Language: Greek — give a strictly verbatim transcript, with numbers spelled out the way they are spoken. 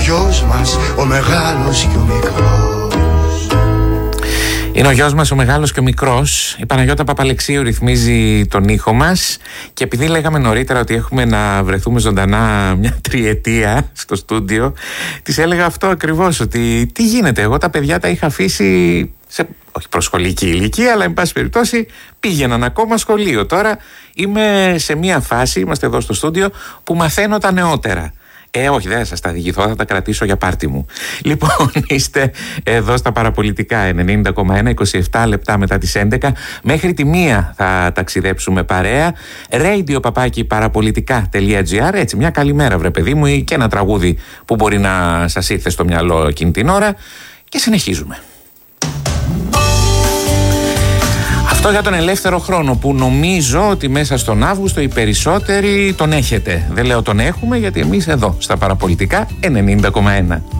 γιος μας, ο μεγάλος και ο μικρός. Είναι ο γιος μας ο μεγάλος και ο μικρός. Η Παναγιώτα Παπαλεξίου ρυθμίζει τον ήχο μας. Και επειδή λέγαμε νωρίτερα ότι έχουμε να βρεθούμε ζωντανά μια τριετία στο στούντιο, της έλεγα αυτό ακριβώς, ότι τι γίνεται, εγώ τα παιδιά τα είχα αφήσει σε, όχι προσχολική ηλικία, αλλά εν πάση περιπτώσει πήγαιναν ακόμα σχολείο. Τώρα είμαι σε μια φάση, είμαστε εδώ στο στούντιο, που μαθαίνω τα νεότερα. Ε, όχι, δεν θα σας τα διηγηθώ, θα τα κρατήσω για πάρτι μου. Λοιπόν, είστε εδώ στα Παραπολιτικά ενενήντα κόμμα ένα, είκοσι επτά λεπτά μετά τις έντεκα. Μέχρι τη μία θα ταξιδέψουμε παρέα. Radio παπάκι παραπολιτικά τελεία τζι άρ. Έτσι, μια καλημέρα, βρε παιδί μου, ή και ένα τραγούδι που μπορεί να σας ήρθε στο μυαλό εκείνη την ώρα. Και συνεχίζουμε. Αυτό για τον ελεύθερο χρόνο που νομίζω ότι μέσα στον Αύγουστο οι περισσότεροι τον έχετε. Δεν λέω τον έχουμε, γιατί εμείς εδώ στα Παραπολιτικά ενενήντα κόμμα ένα.